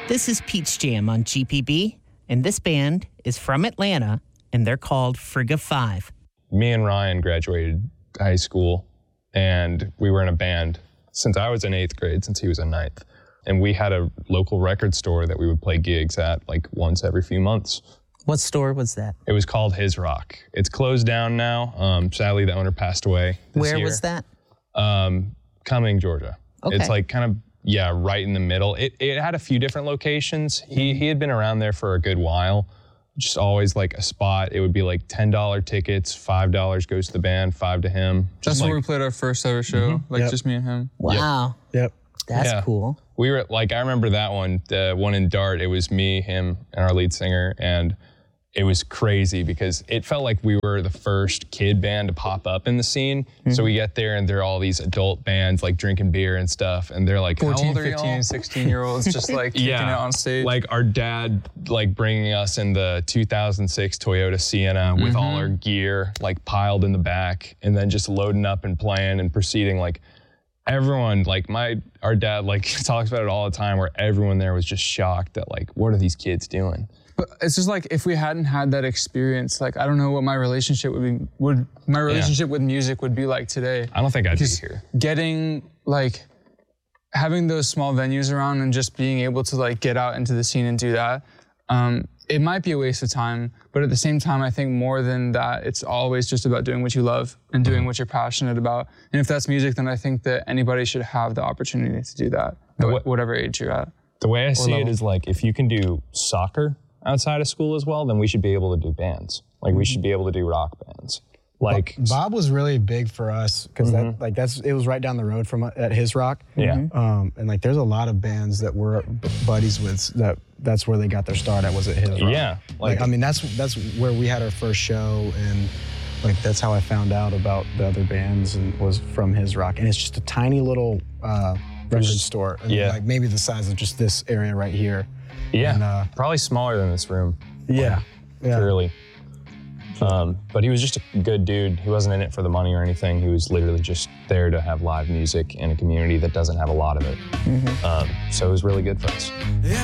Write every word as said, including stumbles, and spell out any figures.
This is Peach Jam on G P B, and this band is from Atlanta, and they're called Frigga Five. Me and Ryan graduated high school, and we were in a band since I was in eighth grade, since he was in ninth. And we had a local record store that we would play gigs at like once every few months. What store was that? It was called His Rock. It's closed down now. Um, sadly, the owner passed away this Where year. was that? Um, Cumming, Georgia. Okay. It's like kind of, yeah, right in the middle. It it had a few different locations. He he had been around there for a good while. Just always like a spot. It would be like ten dollar tickets, five dollars goes to the band, five to him. That's Just where like, we played our first ever show, Mm-hmm. like Yep. just me and him. Wow. Yep. That's Yeah. cool. we were like, I remember that one, the one in Dart. It was me, him, and our lead singer, and it was crazy because it felt like we were the first kid band to pop up in the scene. Mm-hmm. So we get there and there are all these adult bands like drinking beer and stuff, and they're like, fourteen, how old are fifteen, y'all? sixteen year olds just like kicking it on stage. Like our dad, like bringing us in the two thousand six Toyota Sienna with Mm-hmm. all our gear like piled in the back, and then just loading up and playing and proceeding. Like everyone, like my, our dad like talks about it all the time, where everyone there was just shocked that like, what are these kids doing? But it's just like if we hadn't had that experience, like I don't know what my relationship would be, would my relationship with music would be like today. I don't think I'd be Because here. getting like having those small venues around and just being able to like get out into the scene and do that, um, it might be a waste of time, but at the same time, I think more than that, it's always just about doing what you love and doing what you're passionate about. And if that's music, then I think that anybody should have the opportunity to do that, at what- whatever age you're at. The way I see it level. is like, if you can do soccer outside of school as well, then we should be able to do bands. Like we should be able to do rock bands. Like, Bob was really big for us because that like that's it was right down the road from uh, at His Rock. yeah. Um, and like there's a lot of bands that we're b- buddies with that that's where they got their start at was at His Rock. Yeah. Like, Like, I mean that's that's where we had our first show, and like that's how I found out about the other bands and was from His Rock. And it's just a tiny little uh, record store. And Yeah. like maybe the size of just this area right here. yeah, and, uh, probably smaller than this room. Yeah. Yeah. Really. Um, but he was just a good dude. He wasn't in it for the money or anything. He was literally just there to have live music in a community that doesn't have a lot of it. Um, so it was really good for us.